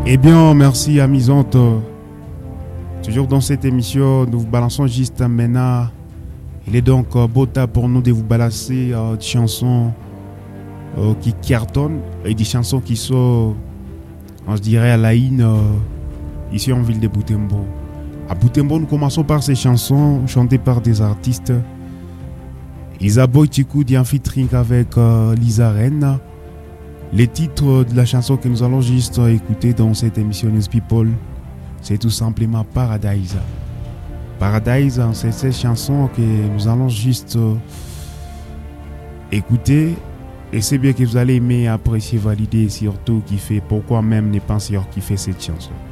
Eh bien, merci Amusante. Toujours dans cette émission, nous vous balançons juste maintenant. Il est donc beau temps pour nous de vous balancer des chansons qui cartonnent et des chansons qui sont, on se dirait, à la in ici en ville de Butembo. À Butembo, nous commençons par ces chansons chantées par des artistes. Isaboy Tikou dit un featuring avec Lisa Ren. Les titres de la chanson que nous allons juste écouter dans cette émission News People, c'est tout simplement Paradise. Paradise, c'est cette chanson que nous allons juste écouter. Et c'est bien que vous allez aimer, apprécier, valider et surtout kiffer. Pourquoi même ne pas sûr kiffer cette chanson.